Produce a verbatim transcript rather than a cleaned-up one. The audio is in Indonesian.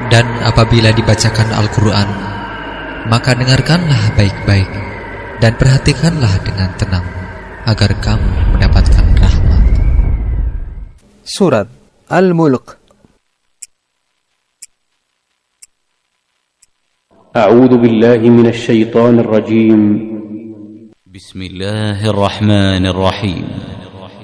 Dan apabila dibacakan Al-Quran, maka dengarkanlah baik-baik dan perhatikanlah dengan tenang, agar kamu mendapatkan rahmat. Surat Al-Mulk. A'udzu billahi minasy syaithanir rajim. Bismillahirrahmanirrahim.